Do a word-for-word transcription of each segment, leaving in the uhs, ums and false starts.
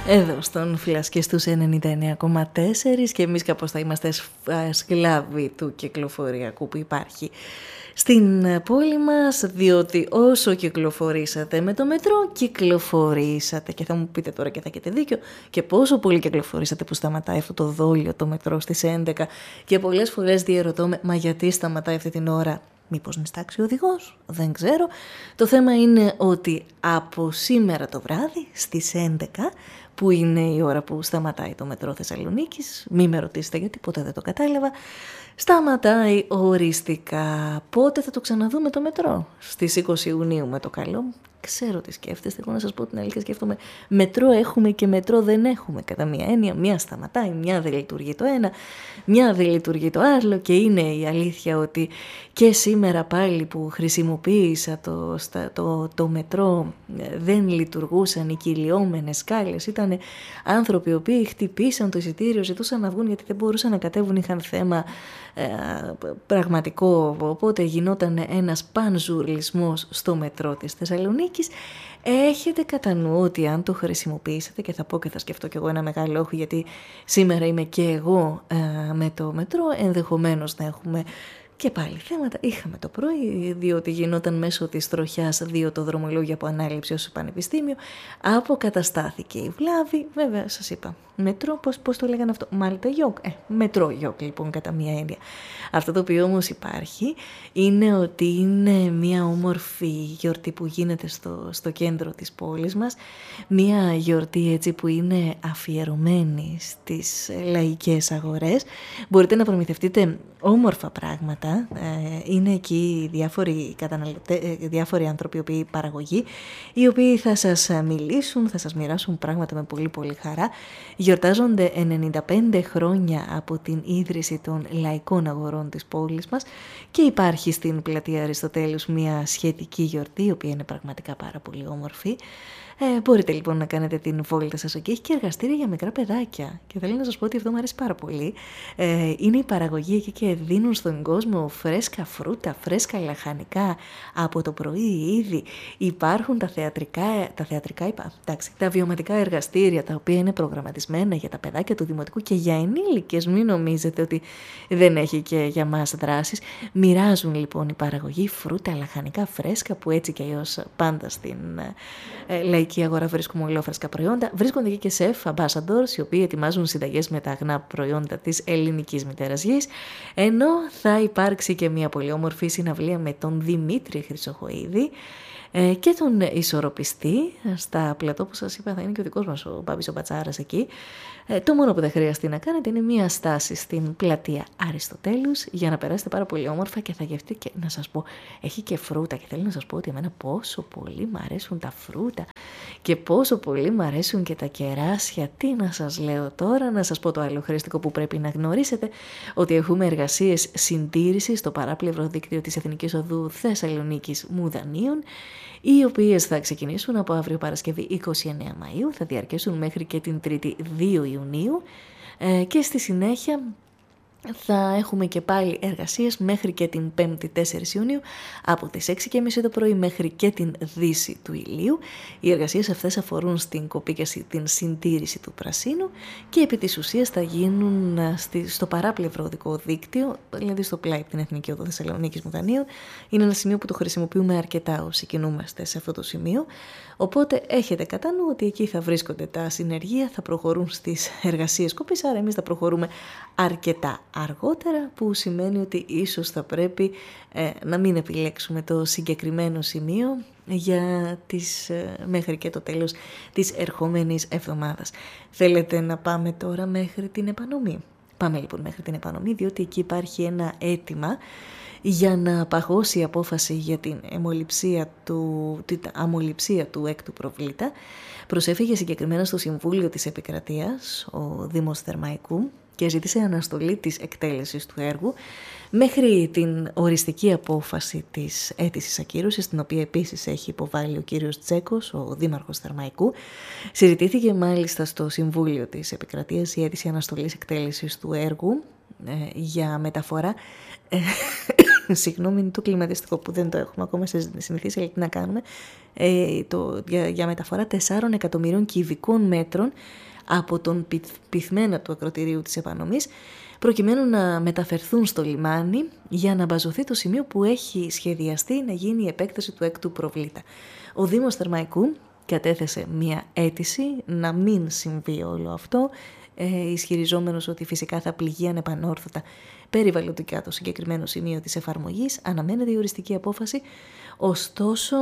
Εδώ στον Φλασκές τους ενενήντα εννέα κόμμα τέσσερα και εμείς κάπως θα είμαστε σκλάβοι του κυκλοφοριακού που υπάρχει στην πόλη μας, διότι όσο κυκλοφορήσατε με το μετρό, κυκλοφορήσατε, και θα μου πείτε τώρα και θα έχετε δίκιο, και πόσο πολύ κυκλοφορήσατε που σταματάει αυτό το δόλιο το μετρό στις έντεκα, και πολλές φορές διαρωτώ με, μα γιατί σταματάει αυτή την ώρα? Μήπως νηστάξει ο οδηγός? Δεν ξέρω. Το θέμα είναι ότι από σήμερα το βράδυ στις έντεκα, που είναι η ώρα που σταματάει το μετρό Θεσσαλονίκης, μη με ρωτήσετε γιατί ποτέ δεν το κατάλαβα, σταματάει οριστικά. Πότε θα το ξαναδούμε το μετρό? Στις είκοσι Ιουνίου με το καλό. Ξέρω τι σκέφτεστε, εγώ να σας πω την αλήθεια, σκέφτομαι μετρό έχουμε και μετρό δεν έχουμε κατά μία έννοια. Μία σταματάει, μία δεν λειτουργεί το ένα, μία δεν λειτουργεί το άλλο, και είναι η αλήθεια ότι και σήμερα πάλι που χρησιμοποίησα το, το, το μετρό δεν λειτουργούσαν οι κυλιόμενες σκάλες. Ήταν άνθρωποι οι οποίοι χτυπήσαν το εισιτήριο, ζητούσαν να βγουν γιατί δεν μπορούσαν να κατέβουν, είχαν θέμα ε, πραγματικό, οπότε γινόταν ένας πανζουρλισμός στο μετρό της Θεσσαλονίκης. Έχετε κατά νου ότι αν το χρησιμοποιήσετε, και θα πω και θα σκεφτώ κι εγώ ένα μεγάλο όχι, γιατί σήμερα είμαι και εγώ ε, με το μετρό, ενδεχομένως να έχουμε και πάλι θέματα. Είχαμε το πρωί, διότι γινόταν μέσω της τροχιάς δύο το δρομολόγιο από ανάληψη ως πανεπιστήμιο. Αποκαταστάθηκε η βλάβη. Βέβαια, σας είπα, μετρό, πώς, πώς το λέγανε αυτό? Μάλτα γιόκ. Ε, μετρό γιόκ, λοιπόν, κατά μία έννοια. Αυτό το οποίο όμως υπάρχει είναι ότι είναι μία όμορφη γιορτή που γίνεται στο, στο κέντρο της πόλης μας. Μία γιορτή έτσι που είναι αφιερωμένη στις λαϊκές αγορές. Μπορείτε να προμηθευτείτε όμορφα πράγματα. Είναι εκεί διάφοροι, διάφοροι άνθρωποι, οι οποίοι παραγωγοί, οι οποίοι θα σας μιλήσουν, θα σας μοιράσουν πράγματα με πολύ πολύ χαρά. Γιορτάζονται ενενήντα πέντε χρόνια από την ίδρυση των λαϊκών αγορών της πόλης μας και υπάρχει στην πλατεία Αριστοτέλους μια σχετική γιορτή, η οποία είναι πραγματικά πάρα πολύ όμορφη. Ε, μπορείτε λοιπόν να κάνετε την βόλτα σας εκεί. Έχει και εργαστήρια για μικρά παιδάκια. Και θέλω να σας πω ότι αυτό μου αρέσει πάρα πολύ. Ε, είναι η παραγωγή εκεί και δίνουν στον κόσμο φρέσκα φρούτα, φρέσκα λαχανικά από το πρωί ήδη. Υπάρχουν τα θεατρικά, τα θεατρικά είπα, εντάξει, τα βιωματικά εργαστήρια, τα οποία είναι προγραμματισμένα για τα παιδάκια του δημοτικού και για ενήλικες. Μην νομίζετε ότι δεν έχει και για μας δράσεις. Μοιράζουν λοιπόν η παραγωγή φρούτα, λαχανικά φρέσκα, που έτσι και αλλιώς πάντα στην ε, λαϊκή αγορά βρίσκουμε ολόφρεσκα προϊόντα. Βρίσκονται εκεί και σεφ ambassadors, οι οποίοι ετοιμάζουν συνταγές με τα αγνά προϊόντα της ελληνικής μητέρας γης. Ενώ θα υπάρξει και μια πολύ όμορφη συναυλία με τον Δημήτρη Χρυσοχοΐδη και τον ισορροπιστή. Στα πλατό που σας είπα θα είναι και ο δικός μας ο Μπάμπης ο Μπατσάρας εκεί. Το μόνο που δεν χρειαστεί να κάνετε είναι μία στάση στην πλατεία Αριστοτέλους για να περάσετε πάρα πολύ όμορφα και θα γευτείτε, και να σας πω, έχει και φρούτα, και θέλω να σας πω ότι εμένα πόσο πολύ μου αρέσουν τα φρούτα και πόσο πολύ μου αρέσουν και τα κεράσια. Τι να σας λέω τώρα, να σας πω το άλλο χρηστικό που πρέπει να γνωρίσετε, ότι έχουμε εργασίες συντήρησης στο παράπλευρο δίκτυο της Εθνικής Οδού Θεσσαλονίκης Μουδανίων, οι οποίες θα ξεκινήσουν από αύριο Παρασκευή είκοσι εννέα Μαΐου, θα διαρκέσουν μέχρι και την Τρίτη δύο Ιουνίου και στη συνέχεια θα έχουμε και πάλι εργασίες μέχρι και την Πέμπτη τέσσερις Ιουνίου από τις έξι και μισή το πρωί μέχρι και την δύση του ηλίου. Οι εργασίες αυτές αφορούν στην κοπή και την συντήρηση του πρασίνου και επί της ουσίας θα γίνουν στο παράπλευρο οδικό δίκτυο, δηλαδή στο πλάι από την Εθνική Οδό Θεσσαλονίκης Μουδανίων. Είναι ένα σημείο που το χρησιμοποιούμε αρκετά όσοι κινούμαστε σε αυτό το σημείο. Οπότε έχετε κατά νου ότι εκεί θα βρίσκονται τα συνεργεία, θα προχωρούν στις εργασίες κοπής, άρα εμείς θα προχωρούμε αρκετά αργότερα, που σημαίνει ότι ίσως θα πρέπει ε, να μην επιλέξουμε το συγκεκριμένο σημείο για τις, ε, μέχρι και το τέλος της ερχόμενης εβδομάδας. Θέλετε να πάμε τώρα μέχρι την επανομή? Πάμε λοιπόν μέχρι την επανομή, διότι εκεί υπάρχει ένα αίτημα για να παγώσει η απόφαση για την αιμοληψία του, την αμοληψία του έκτου προβλήτα. Προσέφυγε συγκεκριμένα στο Συμβούλιο της Επικρατείας ο Δήμος Θερμαϊκού και ζήτησε αναστολή της εκτέλεσης του έργου μέχρι την οριστική απόφαση της αίτησης ακύρωσης, την οποία επίσης έχει υποβάλει ο κύριος Τσέκος, ο Δήμαρχος Θερμαϊκού. Συζητήθηκε μάλιστα στο Συμβούλιο της Επικρατείας η αίτηση αναστολής εκτέλεσης του έργου ε, για μεταφορά... Ε, συγγνώμη, είναι το κλιματιστικό που δεν το έχουμε ακόμα συνηθίσει, αλλά τι να κάνουμε, ε, το, για, για μεταφορά τεσσάρων εκατομμυρίων κυβικών μέτρων από τον πυθμένα του ακροτηρίου της επανομής, προκειμένου να μεταφερθούν στο λιμάνι για να μπαζωθεί το σημείο που έχει σχεδιαστεί να γίνει η επέκταση του έκτου προβλήτα. Ο Δήμος Θερμαϊκού κατέθεσε μία αίτηση να μην συμβεί όλο αυτό, ε, ισχυριζόμενος ότι φυσικά θα πληγεί ανεπανόρθωτα περιβαλλοντικά το συγκεκριμένο σημείο της εφαρμογής. Αναμένεται η οριστική απόφαση, ωστόσο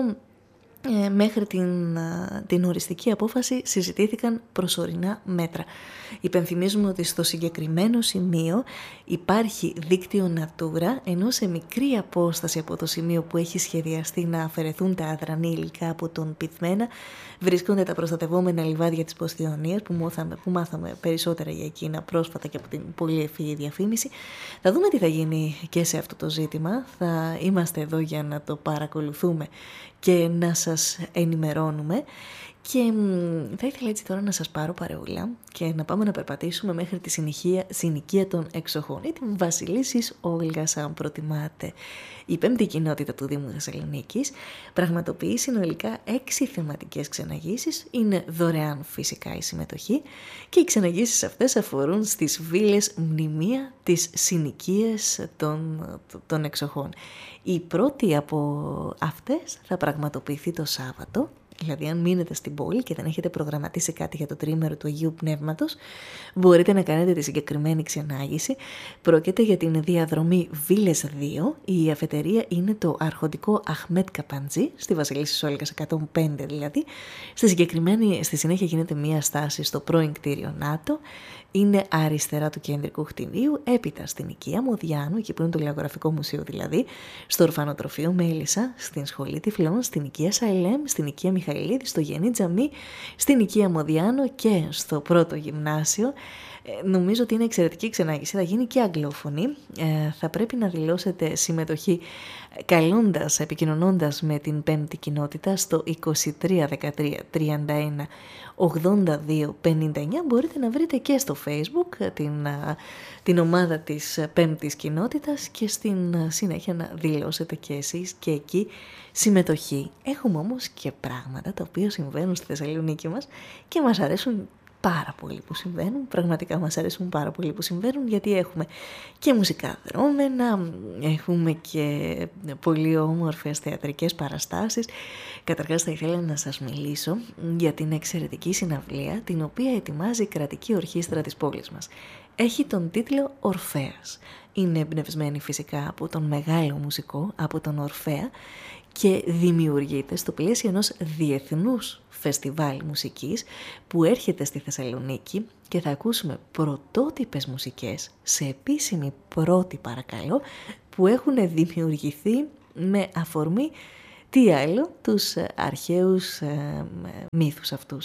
ε, μέχρι την, την οριστική απόφαση συζητήθηκαν προσωρινά μέτρα. Υπενθυμίζουμε ότι στο συγκεκριμένο σημείο υπάρχει δίκτυο Natura, ενώ σε μικρή απόσταση από το σημείο που έχει σχεδιαστεί να αφαιρεθούν τα αδρανή υλικά από τον πυθμένα βρίσκονται τα προστατευόμενα λιβάδια της Ποσειδονίας, που μάθαμε, που μάθαμε περισσότερα για εκείνα πρόσφατα και από την πολύ ευφυή διαφήμιση. Θα δούμε τι θα γίνει και σε αυτό το ζήτημα. Θα είμαστε εδώ για να το παρακολουθούμε και να σας ενημερώνουμε. Και θα ήθελα έτσι τώρα να σας πάρω παρεούλα και να πάμε να περπατήσουμε μέχρι τη συνοικία, συνοικία των Εξοχών ή την Βασιλίσσης Όλγας, αν προτιμάτε. Η πέμπτη κοινότητα του Δήμου Θεσσαλονίκης πραγματοποιεί συνολικά έξι θεματικές ξεναγήσεις. Είναι δωρεάν φυσικά η συμμετοχή και οι ξεναγήσεις αυτές αφορούν στις βίλες μνημεία της συνοικίας των, των Εξοχών. Η πρώτη από αυτές θα πραγματοποιηθεί το Σάββατο. Δηλαδή, αν μείνετε στην πόλη και δεν έχετε προγραμματίσει κάτι για το τρίμερο του Αγίου Πνεύματος, μπορείτε να κάνετε τη συγκεκριμένη ξενάγηση. Πρόκειται για την διαδρομή Βίλες δύο. Η αφετηρία είναι το αρχοντικό Αχμέτ Καπαντζή, στη Βασιλίσσης Όλγας εκατόν πέντε δηλαδή. Στη συγκεκριμένη, στη συνέχεια γίνεται μία στάση στο πρώην κτίριο ΝΑΤΟ. Είναι αριστερά του κεντρικού κτηρίου, έπειτα στην οικία Μοδιάνου, εκεί που είναι το Λεωγραφικό Μουσείο δηλαδή, στο Ορφανοτροφείο Μέλισσα, στην Σχολή Τυφλών, στην οικία Σαηλέμ, στην οικία Μιχαηλίδη, στο Γενή Τζαμί, στην οικία Μοδιάνου και στο πρώτο γυμνάσιο. Ε, νομίζω ότι είναι εξαιρετική ξενάγηση, θα γίνει και αγγλόφωνη. Ε, θα πρέπει να δηλώσετε συμμετοχή καλώντας, επικοινωνώντας με την πέμπτη κοινότητα στο είκοσι τρία δεκατρία τριάντα ένα ογδόντα δύο πενήντα εννιά. Μπορείτε να βρείτε και στο Facebook την, την ομάδα της πέμπτης κοινότητας και στην συνέχεια να δηλώσετε και εσείς και εκεί συμμετοχή. Έχουμε όμως και πράγματα τα οποία συμβαίνουν στη Θεσσαλονίκη μας και μας αρέσουν πάρα πολύ που συμβαίνουν, πραγματικά μας αρέσουν πάρα πολύ που συμβαίνουν, γιατί έχουμε και μουσικά δρόμενα, έχουμε και πολύ όμορφες θεατρικές παραστάσεις. Καταρχάς θα ήθελα να σας μιλήσω για την εξαιρετική συναυλία την οποία ετοιμάζει η κρατική ορχήστρα της πόλης μας. Έχει τον τίτλο Ορφέας. Είναι εμπνευσμένη φυσικά από τον μεγάλο μουσικό, από τον Ορφέα, και δημιουργείται στο πλαίσιο ενός διεθνούς φεστιβάλ μουσικής που έρχεται στη Θεσσαλονίκη και θα ακούσουμε πρωτότυπες μουσικές σε επίσημη πρώτη παρακαλώ που έχουν δημιουργηθεί με αφορμή τι άλλο τους αρχαίους ε, μύθους αυτούς.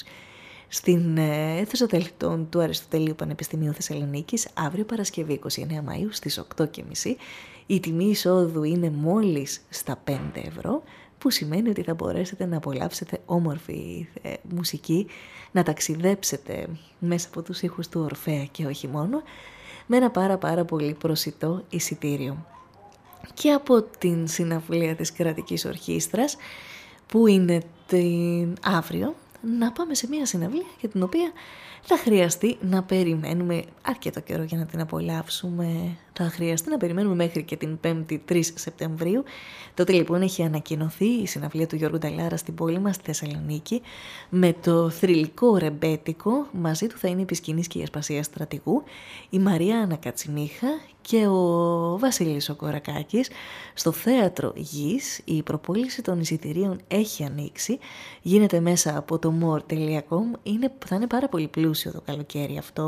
Στην αίθουσα τελετών του Αριστοτελείου Πανεπιστημίου Θεσσαλονίκης αύριο Παρασκευή είκοσι εννέα Μαΐου στις οκτώ και μισή. Η τιμή εισόδου είναι μόλις στα πέντε ευρώ, που σημαίνει ότι θα μπορέσετε να απολαύσετε όμορφη ε, μουσική, να ταξιδέψετε μέσα από τους ήχους του Ορφέα και όχι μόνο, με ένα πάρα πάρα πολύ προσιτό εισιτήριο. Και από την συναυλία της κρατικής ορχήστρας, που είναι την αύριο, να πάμε σε μια συναυλία για την οποία θα χρειαστεί να περιμένουμε αρκετό καιρό για να την απολαύσουμε. Θα χρειαστεί να περιμένουμε μέχρι και την πέμπτη τρεις Σεπτεμβρίου. Τότε λοιπόν έχει ανακοινωθεί η συναυλία του Γιώργου Νταλάρα στην πόλη μας, στη Θεσσαλονίκη, με το θρυλικό ρεμπέτικο. Μαζί του θα είναι η επισκηνής και η Ασπασία Στρατηγού, η Μαρία Ανακατσιμίχα και ο Βασίλης ο Κορακάκης. Στο Θέατρο Γης η προπόληση των εισιτηρίων έχει ανοίξει. Γίνεται μέσα από το more τελεία com. Είναι, θα είναι πάρα πολύ πλούσιο το καλοκαίρι αυτό,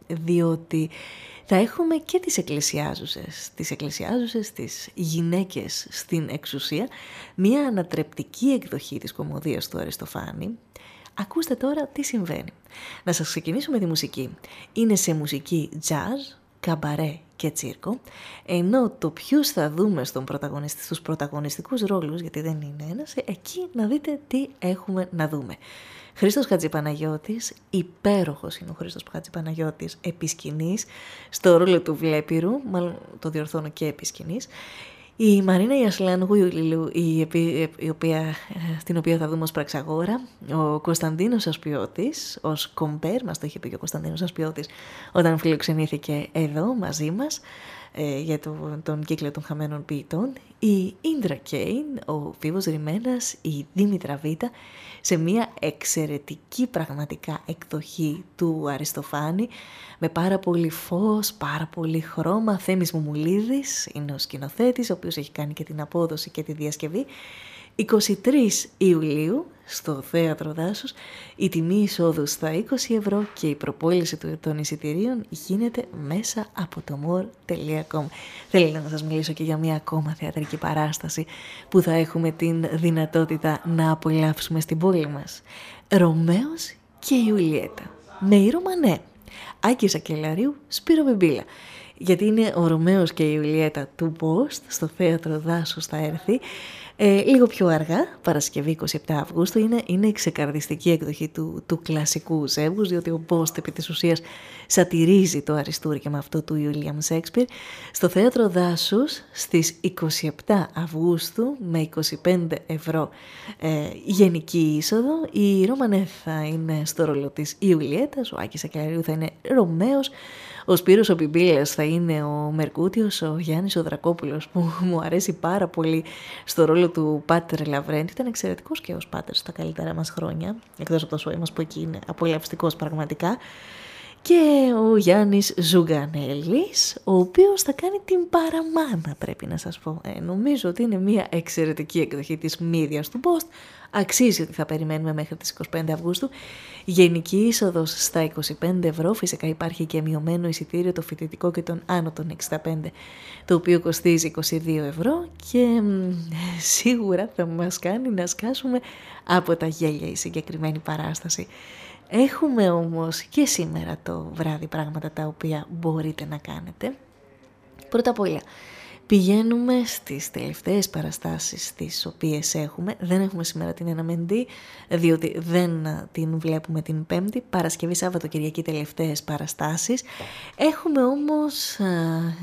διότι θα έχουμε και τις εκκλησιάζουσες, τις εκκλησιάζουσες, τις γυναίκες στην εξουσία, μια ανατρεπτική εκδοχή της κωμωδίας του Αριστοφάνη. Ακούστε τώρα τι συμβαίνει. Να σας ξεκινήσουμε τη μουσική. Είναι σε μουσική jazz, καμπαρέ και τσίρκο, ενώ το ποιους θα δούμε στον πρωταγωνιστη, στους πρωταγωνιστικούς ρόλους, γιατί δεν είναι ένας, εκεί να δείτε τι έχουμε να δούμε. Χρήστος Χατζηπαναγιώτης, υπέροχος είναι ο Χρήστος Χατζηπαναγιώτης επί σκηνής, στο ρόλο του Βλέπυρου, μάλλον το διορθώνω και επί σκηνής. Η Μαρίνα Ιασλάνογου, η, η οποία, την οποία θα δούμε ως πραξαγόρα, ο Κωνσταντίνος Ασπιώτης, ως κομπέρ, μας το είχε πει και ο Κωνσταντίνος Ασπιώτης όταν φιλοξενήθηκε εδώ μαζί μας, ε, για το, τον κύκλο των χαμένων ποιητών, η Ίντρα Κέιν, ο Φίβος Ρημένας, η Δήμητρα Βίτα, σε μια εξαιρετική πραγματικά εκδοχή του Αριστοφάνη, με πάρα πολύ φως, πάρα πολύ χρώμα. Θέμης Μουμουλίδης είναι ο σκηνοθέτης, ο οποίος έχει κάνει και την απόδοση και τη διασκευή. εικοστή τρίτη Ιουλίου στο Θέατρο Δάσους, η τιμή εισόδου στα είκοσι ευρώ και η προπόληση των εισιτηρίων γίνεται μέσα από το more τελεία com. Θέλω να σας μιλήσω και για μια ακόμα θεατρική παράσταση που θα έχουμε την δυνατότητα να απολαύσουμε στην πόλη μας. Ρωμαίος και Ιουλιέτα, με η Ρωμανέ, Άκη Σακελαρίου, Σπύρο Μπιμπίλα. Γιατί είναι ο Ρωμαίος και η Ιουλιέτα του Post, στο Θέατρο Δάσους θα έρθει. Ε, λίγο πιο αργά, Παρασκευή εικοστή εβδόμη Αυγούστου, είναι, είναι η ξεκαρδιστική εκδοχή του, του κλασικού ζεύγους, διότι ο Post επί της ουσίας σατυρίζει το αριστούργημα αυτό του William Shakespeare. Στο Θέατρο Δάσους στις εικοστή εβδόμη Αυγούστου με είκοσι πέντε ευρώ ε, γενική είσοδο. Η Ρώμανέ θα είναι στο ρόλο της Ιουλιέτας, ο Άκης Ακελαρίου θα είναι Ρωμαίος, ο Σπύρος ο Μπιμπίλας θα είναι ο Μερκούτιος, ο Γιάννης ο Δρακόπουλος που μου αρέσει πάρα πολύ στο ρόλο του Πάτερ Λαβρέντη. Ήταν εξαιρετικός και ως Πάτερ στα καλύτερα μας χρόνια, εκτός από το σώμα μας που εκεί είναι απολαυστικός πραγματικά. Και ο Γιάννης Ζουγανέλης, ο οποίος θα κάνει την παραμάνα, πρέπει να σας πω. Ε, νομίζω ότι είναι μια εξαιρετική εκδοχή της Μύδιας του Post. Αξίζει ότι θα περιμένουμε μέχρι τις εικοστή πέμπτη Αυγούστου. Γενική είσοδος στα είκοσι πέντε ευρώ. Φυσικά υπάρχει και μειωμένο εισιτήριο, το φοιτητικό και τον άνω των εξήντα πέντε, το οποίο κοστίζει είκοσι δύο ευρώ και μ, σίγουρα θα μας κάνει να σκάσουμε από τα γέλια η συγκεκριμένη παράσταση. Έχουμε όμως και σήμερα το βράδυ πράγματα τα οποία μπορείτε να κάνετε. Πρώτα απ' όλα, πηγαίνουμε στις τελευταίες παραστάσεις τις οποίες έχουμε. Δεν έχουμε σήμερα την Εναμεντή, διότι δεν την βλέπουμε την Πέμπτη. Παρασκευή, Σάββατο, Κυριακή τελευταίες παραστάσεις. Έχουμε όμως α,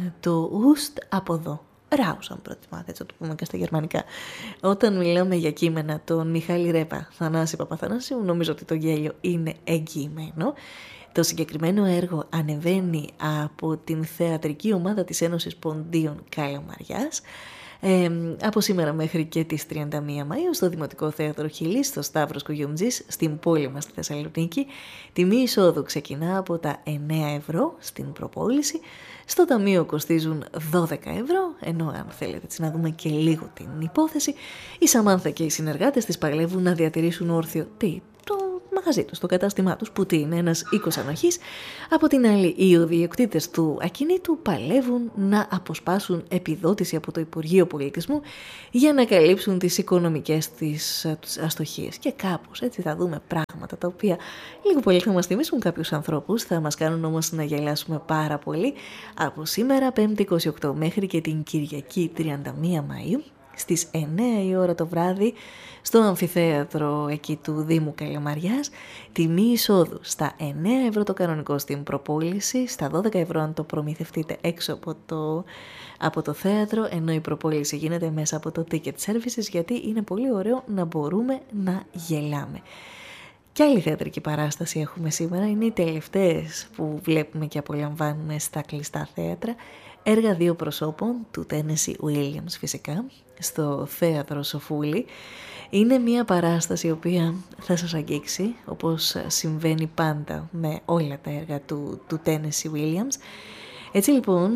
το Ουστ από εδώ. Ράους, αν προτιμάτε, έτσι το πούμε και στα γερμανικά. Όταν μιλάμε για κείμενα τον Μιχάλη Ρέπα, Θανάση Παπαθανάσιου, νομίζω ότι το γέλιο είναι εγγυημένο. Το συγκεκριμένο έργο ανεβαίνει από την θεατρική ομάδα της Ένωσης Ποντίων Καλαμαριάς. Ε, από σήμερα μέχρι και τις τριάντα μία Μαΐου στο Δημοτικό Θέατρο Χιλής, στο Σταύρος Κουγιουμτζής, στην πόλη μας στη Θεσσαλονίκη. Τιμή εισόδου ξεκινά από τα εννέα ευρώ στην προπόληση. Στο ταμείο κοστίζουν δώδεκα ευρώ, ενώ αν θέλετε έτσι να δούμε και λίγο την υπόθεση, η Σαμάνθα και οι συνεργάτες της παλεύουν να διατηρήσουν όρθιο τι, το μαγαζί τους, το κατάστημά τους, που τι είναι ένας οίκος ανοχής. Από την άλλη, οι ιδιοκτήτες του ακινήτου παλεύουν να αποσπάσουν επιδότηση από το Υπουργείο Πολιτισμού για να καλύψουν τις οικονομικές της αστοχίες. Και κάπως έτσι θα δούμε πράγματα τα οποία λίγο πολύ θα μας θυμίσουν κάποιους ανθρώπους, θα μας κάνουν όμως να γελάσουμε πάρα πολύ. Από σήμερα, Πέμπτη εικοστή όγδοη μέχρι και την Κυριακή τριάντα μία Μαΐου, στις εννέα η ώρα το βράδυ, στο αμφιθέατρο εκεί του Δήμου Καλαμαριάς, τιμή εισόδου στα εννέα ευρώ το κανονικό στην προπόληση, στα δώδεκα ευρώ αν το προμηθευτείτε έξω από το, από το θέατρο, ενώ η προπόληση γίνεται μέσα από το Ticket Services, γιατί είναι πολύ ωραίο να μπορούμε να γελάμε. Και άλλη θεατρική παράσταση έχουμε σήμερα, είναι οι τελευταίες που βλέπουμε και απολαμβάνουμε στα κλειστά θέατρα, έργα δύο προσώπων του Τένεσι Williams φυσικά, στο Θέατρο Σοφούλη. Είναι μια παράσταση η οποία θα σας αγγίξει, όπως συμβαίνει πάντα με όλα τα έργα του, του Tennessee Williams. Έτσι λοιπόν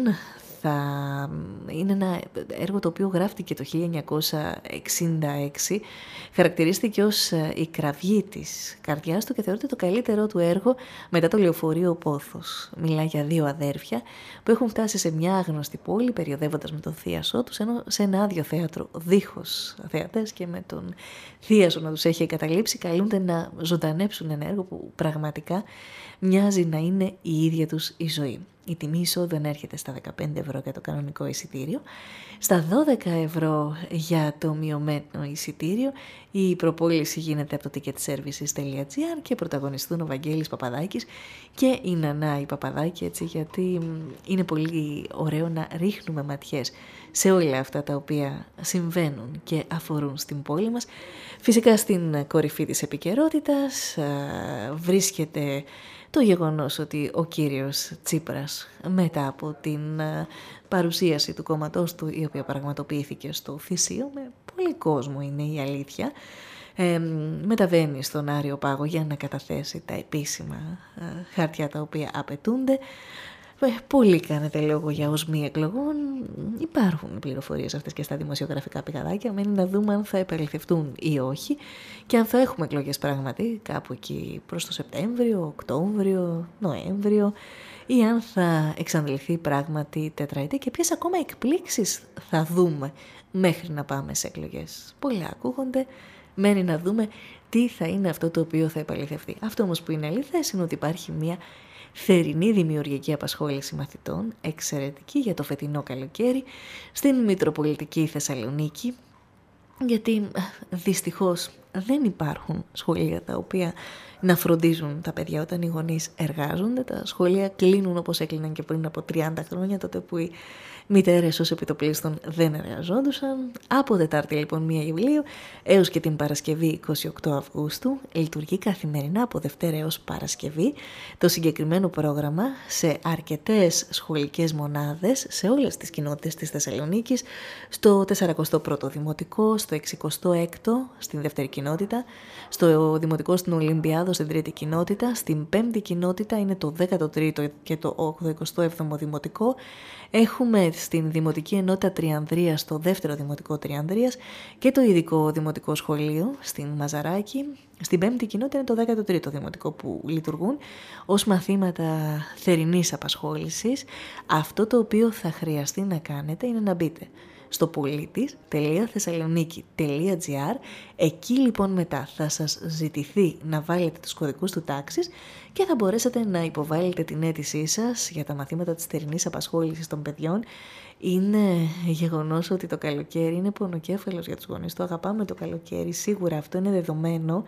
θα είναι ένα έργο το οποίο γράφτηκε το χίλια εννιακόσια εξήντα έξι, χαρακτηρίστηκε ως η κραυγή της καρδιάς του και θεωρείται το καλύτερό του έργο μετά το Λεωφορείο Πόθος. Μιλάει για δύο αδέρφια που έχουν φτάσει σε μια άγνωστη πόλη περιοδεύοντας με τον θείασό τους, ενώ σε ένα άδειο θέατρο δίχως θεατές και με τον θείασο να τους έχει εγκαταλείψει, καλούνται να ζωντανέψουν ένα έργο που πραγματικά μοιάζει να είναι η ίδια τους η ζωή. Η τιμή εισόδου ανέρχεται στα δεκαπέντε ευρώ για το κανονικό εισιτήριο, στα δώδεκα ευρώ για το μειωμένο εισιτήριο. Η προπόληση γίνεται από το ticketservices τελεία gr και πρωταγωνιστούν ο Βαγγέλης Παπαδάκης και η Νανά η Παπαδάκη, έτσι, γιατί είναι πολύ ωραίο να ρίχνουμε ματιές σε όλα αυτά τα οποία συμβαίνουν και αφορούν στην πόλη μας. Φυσικά στην κορυφή της επικαιρότητας βρίσκεται το γεγονός ότι ο κύριος Τσίπρας, μετά από την παρουσίαση του κόμματός του, η οποία πραγματοποιήθηκε στο Θησίο, με πολύ κόσμο είναι η αλήθεια, ε, μεταβαίνει στον Άριο Πάγο για να καταθέσει τα επίσημα ε, χαρτιά τα οποία απαιτούνται. Ε, πολύ κάνετε λόγο για οσμή εκλογών. Υπάρχουν πληροφορίες αυτές και στα δημοσιογραφικά πηγαδάκια. Μένει να δούμε αν θα επαληθευτούν ή όχι και αν θα έχουμε εκλογές πράγματι κάπου εκεί προς το Σεπτέμβριο, Οκτώβριο, Νοέμβριο, ή αν θα εξαντληθεί πράγματι τετραετία και ποιες ακόμα εκπλήξεις θα δούμε μέχρι να πάμε σε εκλογές. Πολλά ακούγονται. Μένει να δούμε τι θα είναι αυτό το οποίο θα επαληθευτεί. Αυτό όμως που είναι αληθές είναι ότι υπάρχει μια θερινή δημιουργική απασχόληση μαθητών, εξαιρετική για το φετινό καλοκαίρι, στην Μητροπολιτική Θεσσαλονίκη, γιατί δυστυχώς δεν υπάρχουν σχολεία τα οποία να φροντίζουν τα παιδιά όταν οι γονείς εργάζονται. Τα σχολεία κλείνουν όπως έκλειναν και πριν από τριάντα χρόνια, τότε που οι μητέρες ως επιτοπλίστων δεν εργαζόντουσαν. Από Τετάρτη λοιπόν πρώτη Ιουλίου έως και την Παρασκευή είκοσι οκτώ Αυγούστου λειτουργεί καθημερινά από Δευτέρα έως Παρασκευή το συγκεκριμένο πρόγραμμα σε αρκετές σχολικές μονάδες σε όλες τις κοινότητες της Θεσσαλονίκης, στο τεσσαρακοστό πρώτο Δημοτικό, στο εξηκοστό έκτο στην δεύτερη κοινότητα, στο Δημοτικό στην Ολυμπιάδο στην τρίτη κοινότητα, στην πέμπτη κοινότητα είναι το δέκατο τρίτο και το ογδοηκοστό έβδομο Δημοτικό. Έχουμε στην Δημοτική Ενότητα Τριανδρίας, στο δεύτερο Δημοτικό Τριανδρίας και το ειδικό Δημοτικό Σχολείο στην Μαζαράκη. Στην πέμπτη κοινότητα είναι το δέκατο τρίτο Δημοτικό που λειτουργούν ως μαθήματα θερινής απασχόλησης. Αυτό το οποίο θα χρειαστεί να κάνετε είναι να μπείτε στο πολίτης τελεία θεσσαλονίκη τελεία gr. Εκεί λοιπόν μετά θα σας ζητηθεί να βάλετε τους κωδικούς του τάξης και θα μπορέσετε να υποβάλλετε την αίτησή σας για τα μαθήματα της θερινής απασχόλησης των παιδιών. Είναι γεγονός ότι το καλοκαίρι είναι πονοκέφαλος για τους γονείς. Το αγαπάμε το καλοκαίρι, σίγουρα αυτό είναι δεδομένο,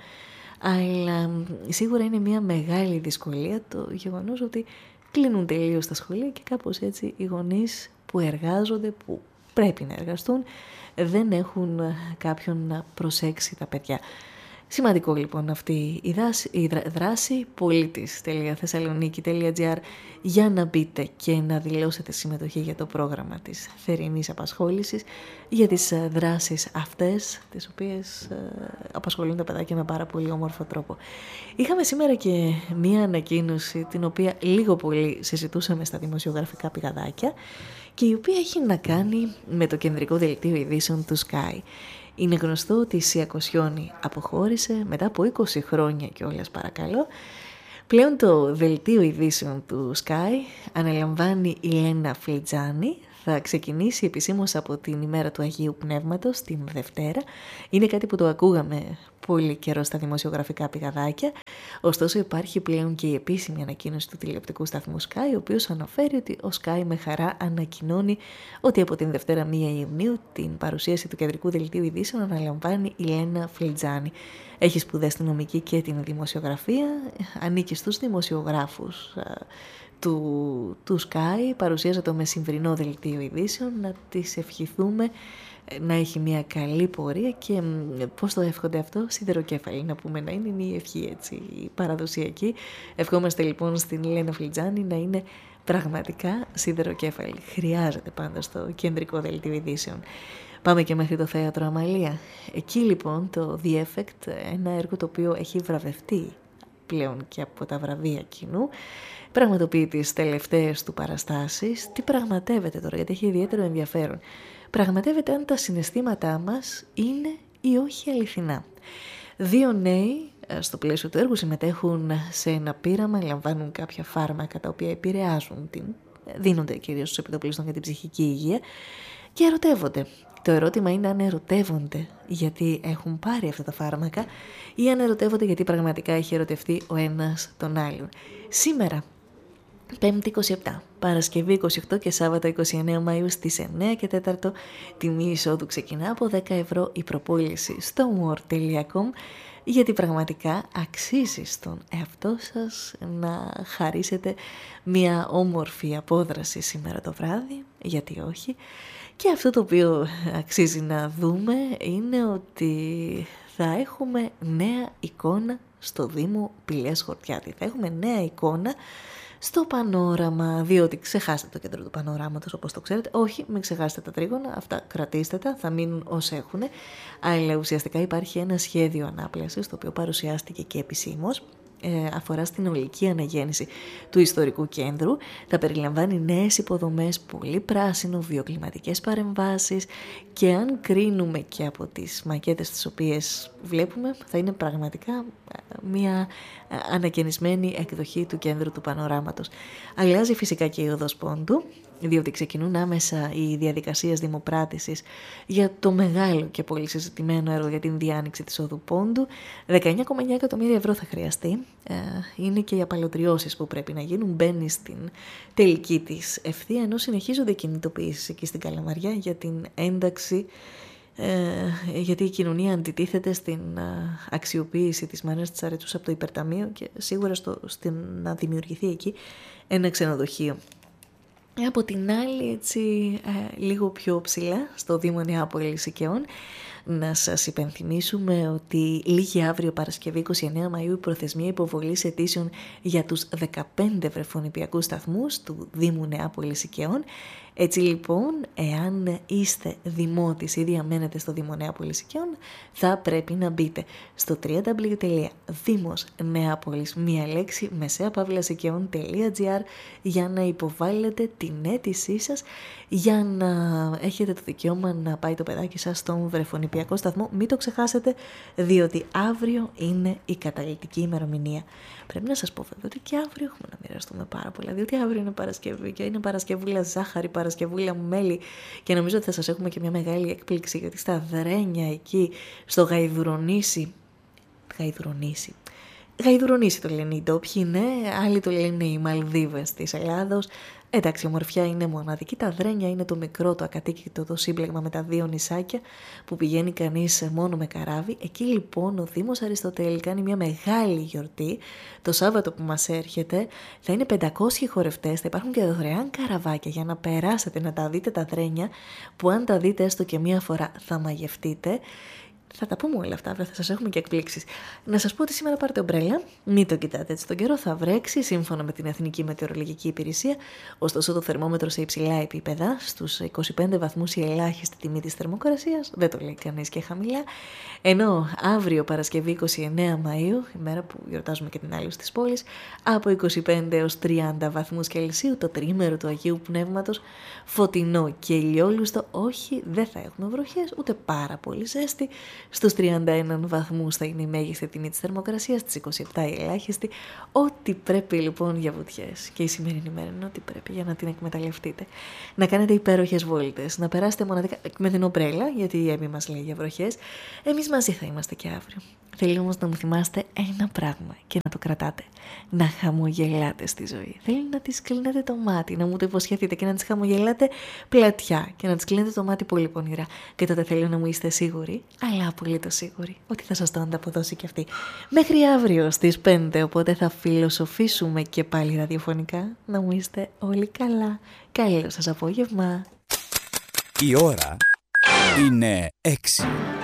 αλλά σίγουρα είναι μια μεγάλη δυσκολία το γεγονός ότι κλείνουν τελείως τα σχολεία και κάπως έτσι οι γονείς που εργάζονται, που πρέπει να εργαστούν, δεν έχουν κάποιον να προσέξει τα παιδιά. Σημαντικό λοιπόν αυτή η δράση, η δράση πολίτης τελεία θεσσαλονίκη τελεία gr για να μπείτε και να δηλώσετε συμμετοχή για το πρόγραμμα της θερινής απασχόλησης, για τις δράσεις αυτές τις οποίες απασχολούν τα παιδάκια με πάρα πολύ όμορφο τρόπο. Είχαμε σήμερα και μία ανακοίνωση την οποία λίγο πολύ συζητούσαμε στα δημοσιογραφικά πηγαδάκια και η οποία έχει να κάνει με το κεντρικό δελτίο ειδήσεων του Sky. Είναι γνωστό ότι η Σία Κοσιόνη αποχώρησε μετά από είκοσι χρόνια κιόλας, παρακαλώ. Πλέον το δελτίο ειδήσεων του Sky αναλαμβάνει η Λένα Φλιτζάνη. Θα ξεκινήσει επισήμως από την ημέρα του Αγίου Πνεύματος, την Δευτέρα. Είναι κάτι που το ακούγαμε πολύ καιρό στα δημοσιογραφικά πηγαδάκια. Ωστόσο υπάρχει πλέον και η επίσημη ανακοίνωση του τηλεοπτικού σταθμού Sky, ο οποίος αναφέρει ότι ο Sky με χαρά ανακοινώνει ότι από την Δευτέρα πρώτη Ιουνίου την παρουσίαση του κεντρικού δελτίου ειδήσεων αναλαμβάνει η Λένα Φλιτζάνη. Έχει σπουδές στην νομική και την δημοσιογραφία, ανήκει στους δημοσιογράφους του, του Sky, παρουσιάζεται το μεσημβρινό δελτίο ειδήσεων. Να της ευχηθούμε να έχει μια καλή πορεία και πώς το εύχονται αυτό, σιδεροκέφαλη να πούμε, να είναι μια ευχή έτσι παραδοσιακή. Ευχόμαστε λοιπόν στην Λένα Φλιτζάνη να είναι πραγματικά σιδεροκέφαλη. Χρειάζεται πάντα στο κεντρικό δελτίο ειδήσεων. Πάμε και μέχρι το θέατρο Αμαλία. Εκεί λοιπόν το The Effect, ένα έργο το οποίο έχει βραβευτεί πλέον και από τα βραβεία κοινού, πραγματοποιεί τις τελευταίες του παραστάσεις. Τι πραγματεύεται τώρα, γιατί έχει ιδιαίτερο ενδιαφέρον. Πραγματεύεται αν τα συναισθήματά μας είναι ή όχι αληθινά. Δύο νέοι στο πλαίσιο του έργου συμμετέχουν σε ένα πείραμα, λαμβάνουν κάποια φάρμακα τα οποία επηρεάζουν, την, δίνονται κυρίως στους επιτοπλίστων για την ψυχική υγεία και ερωτεύονται. Το ερώτημα είναι αν ερωτεύονται γιατί έχουν πάρει αυτά τα φάρμακα ή αν ερωτεύονται γιατί πραγματικά έχει ερωτευτεί ο ένας τον άλλον. Σήμερα Πέμπτη είκοσι επτά, Παρασκευή είκοσι οκτώ και Σάββατο είκοσι εννέα Μαΐου στις εννέα και τέσσερα. Τιμή εισόδου ξεκινά από δέκα ευρώ η προπόληση στο more τελεία com, γιατί πραγματικά αξίζει στον εαυτό σας να χαρίσετε μια όμορφη απόδραση σήμερα το βράδυ, γιατί όχι. Και αυτό το οποίο αξίζει να δούμε είναι ότι θα έχουμε νέα εικόνα στο Δήμο Πηλίας Χορτιάτη. Θα έχουμε νέα εικόνα στο πανόραμα, διότι ξεχάσετε το κέντρο του πανοράματος όπως το ξέρετε. Όχι, μην ξεχάσετε τα τρίγωνα, αυτά κρατήστε τα, θα μείνουν ως έχουν. Αλλά ουσιαστικά υπάρχει ένα σχέδιο ανάπλασης, το οποίο παρουσιάστηκε και επισήμως. Αφορά στην ολική αναγέννηση του ιστορικού κέντρου. Θα περιλαμβάνει νέες υποδομές, πολύ πράσινο, βιοκλιματικές παρεμβάσεις και αν κρίνουμε και από τις μακέτες τις οποίες βλέπουμε, θα είναι πραγματικά μια ανακαινισμένη εκδοχή του κέντρου του πανοράματος. Αλλάζει φυσικά και η οδός Πόντου, διότι ξεκινούν άμεσα οι διαδικασίες δημοπράτησης για το μεγάλο και πολύ συζητημένο έργο για την διάνοιξη της οδού Πόντου. δεκαεννιά κόμμα εννιά εκατομμύρια ευρώ θα χρειαστεί. Είναι και οι απαλωτριώσεις που πρέπει να γίνουν. Μπαίνει στην τελική της ευθεία, ενώ συνεχίζονται οι κινητοποιήσεις εκεί στην Καλαμαριά για την ένταξη, γιατί η κοινωνία αντιτίθεται στην αξιοποίηση της Μαρίνας Τσαρετσούς από το υπερταμείο και σίγουρα στο, στην, να δημιουργηθεί εκεί ένα ξενοδοχείο. Από την άλλη, έτσι, ε, λίγο πιο ψηλά, στο Δήμο Νεάπολης Οικειών, να σας υπενθυμίσουμε ότι λήγει αύριο Παρασκευή είκοσι εννέα Μαΐου η προθεσμία υποβολής αιτήσεων για τους δεκαπέντε βρεφονιπιακούς σταθμούς του Δήμου Νεάπολης Οικειών. Έτσι λοιπόν, εάν είστε δημότης ή διαμένετε στο Δήμο Νεάπολης Οικειών, θα πρέπει να μπείτε στο double-u double-u double-u τελεία δήμος νεάπολης μία λέξη μεσαία παύλας οικειών τελεία τζι άρ για να υποβάλλετε την αίτησή σας, για να έχετε το δικαίωμα να πάει το παιδάκι σας στον βρεφονιπιακό σταθμό. Μην το ξεχάσετε, διότι αύριο είναι η καταληκτική ημερομηνία. Πρέπει να σας πω βέβαια ότι και αύριο έχουμε να μοιραστούμε πάρα πολλά, διότι αύριο είναι Παρασκευή και είναι Παρασκευούλα ζάχαρη, Παρασκευούλα μέλι και νομίζω ότι θα σας έχουμε και μια μεγάλη έκπληξη, γιατί στα Δρένια εκεί στο Γαϊδουρονήσι, Γαϊδουρονήσι, Γαϊδουρονήσι το λένε οι ντόπιοι, ναι, άλλοι το λένε οι Μαλδίβες της Ελλάδος. Εντάξει, η ομορφιά είναι μοναδική. Τα Δρένια είναι το μικρό, το ακατοίκητο, το σύμπλεγμα με τα δύο νησάκια που πηγαίνει κανείς μόνο με καράβι. Εκεί λοιπόν ο Δήμος Αριστοτέλη κάνει μια μεγάλη γιορτή. Το Σάββατο που μας έρχεται θα είναι πεντακόσιοι χορευτές, θα υπάρχουν και δωρεάν καραβάκια για να περάσετε να τα δείτε τα Δρένια, που αν τα δείτε έστω και μία φορά θα μαγευτείτε. Θα τα πούμε όλα αυτά, θα σας έχουμε και εκπλήξεις. Να σας πω ότι σήμερα πάρτε ομπρέλα, μην το κοιτάτε έτσι τον καιρό, θα βρέξει σύμφωνα με την Εθνική Μετεωρολογική Υπηρεσία, ωστόσο το θερμόμετρο σε υψηλά επίπεδα, στους είκοσι πέντε βαθμούς η ελάχιστη τιμή της θερμοκρασίας, δεν το λέει κανείς και χαμηλά, ενώ αύριο Παρασκευή είκοσι εννέα Μαΐου, η μέρα που γιορτάζουμε και την άλωση της πόλης, από είκοσι πέντε έως τριάντα βαθμούς Κελσίου, το τριήμερο του Αγίου Πνεύματος, φωτεινό και ηλιόλουστο, όχι δεν θα έχουμε βροχές, ούτε πάρα πολύ ζέστη. Στους τριάντα ένα βαθμούς θα είναι η μέγιστη τιμή της θερμοκρασίας, στις είκοσι επτά η ελάχιστη. Ό,τι πρέπει λοιπόν για βουτιές. Και η σημερινή μέρα είναι ό,τι πρέπει για να την εκμεταλλευτείτε. Να κάνετε υπέροχες βόλτες, να περάσετε μοναδικά με την ομπρέλα, γιατί η Έμι μας λέει για βροχές. Εμείς μαζί θα είμαστε και αύριο. Θέλει όμως να μου θυμάστε ένα πράγμα και να το κρατάτε. Να χαμογελάτε στη ζωή. Θέλει να της κλείνετε το μάτι, να μου το υποσχεθείτε και να της χαμογελάτε πλατιά και να της κλείνετε το μάτι πολύ πονηρά. Και τότε θέλω να μου είστε σίγουροι, αλλά απολύτως σίγουροι, ότι θα σας το ανταποδώσει και αυτή. Μέχρι αύριο στις πέντε, οπότε θα φιλοσοφήσουμε και πάλι ραδιοφωνικά. Να μου είστε όλοι καλά. Καλό σας απόγευμα. Η ώρα είναι έξι.